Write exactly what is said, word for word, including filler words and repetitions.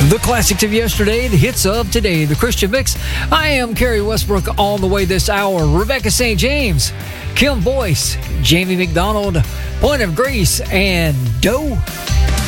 The classics of yesterday, the hits of today, the Christian Mix. I am Kerry Westbrook on the way this hour. Rebecca Saint James, Kim Boyce, Jamie McDonald, Point of Grace, and Doe.